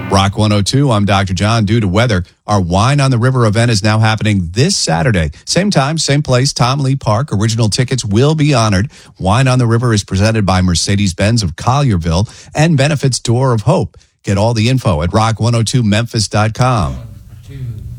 Rock 102, I'm Dr. John. Due to weather, our Wine on the River event is now happening this Saturday. Same time, same place, Tom Lee Park. Original tickets will be honored. Wine on the River is presented by Mercedes-Benz of Collierville and benefits Door of Hope. Get all the info at rock102memphis.com. 1, 2.